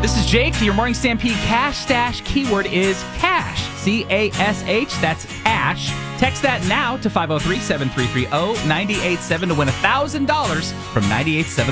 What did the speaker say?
This is Jake, your Morning Stampede Cash Stash. Keyword is cash. C-A-S-H. That's cash. Text that now to 503-733-0987 to win $1,000 from 98.7.